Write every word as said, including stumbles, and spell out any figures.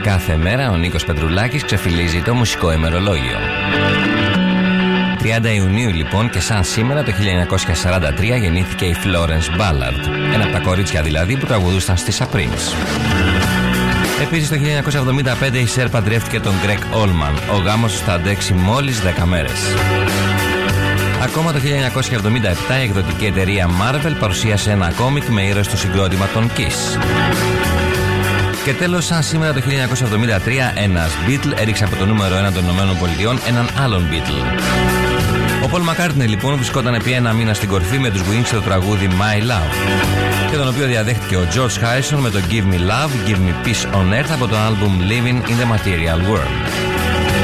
κάθε μέρα ο Νίκος Πετρουλάκης ξεφυλίζει το μουσικό ημερολόγιο. τριάντα Ιουνίου λοιπόν και σαν σήμερα το χίλια εννιακόσια σαράντα τρία γεννήθηκε η Florence Ballard, ένα από τα κορίτσια δηλαδή που τραγουδούσαν στις Supremes. Επίσης το χίλια εννιακόσια εβδομήντα πέντε η Σέρ παντρεύτηκε τον Greg Allman, ο γάμος τους θα αντέξει μόλις δέκα μέρες. Ακόμα το χίλια εννιακόσια εβδομήντα επτά η εκδοτική εταιρεία Marvel παρουσίασε ένα κόμικ με ήρωες στο συγκρότημα των Kiss. Και τέλος, σαν σήμερα το χίλια εννιακόσια εβδομήντα τρία, ένας Beatle έριξε από το νούμερο ένα των ΗΠΑ έναν άλλον Beatle. Ο Paul McCartney λοιπόν βρισκόταν επί ένα μήνα στην κορυφή με τους Wings στο τραγούδι My Love, και τον οποίο διαδέχτηκε ο George Harrison με το Give Me Love, Give Me Peace on Earth από το άλμπουμ Living in the Material World.